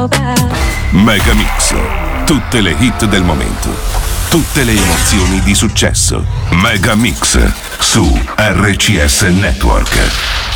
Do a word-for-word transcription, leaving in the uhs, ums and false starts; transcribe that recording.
Megamix, tutte le hit del momento, tutte le emozioni di successo. Megamix su R C S Network.